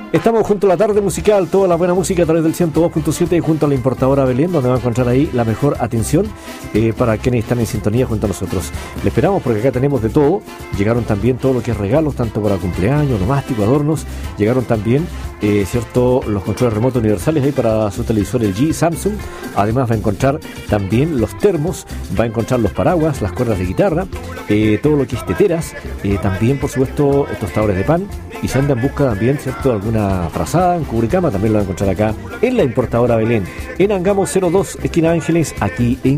Estamos junto a la tarde musical, toda la buena música a través del 102.7 y junto a la importadora Belén, donde va a encontrar ahí la mejor atención para quienes están en sintonía junto a nosotros. Le esperamos porque acá tenemos de todo. Llegaron también todo lo que es regalos, tanto para cumpleaños, nomástico, adornos. Llegaron también, cierto, los controles remotos universales ahí para su televisor LG, Samsung. Además va a encontrar también los termos, va a encontrar los paraguas, las cuerdas de guitarra, todo lo que es teteras, también por supuesto tostadores de pan. Y se anda en busca también, cierto, alguna frazada, en cubrecama, también lo va a encontrar acá en la importadora Belén, en Angamos 02, esquina Ángeles, aquí en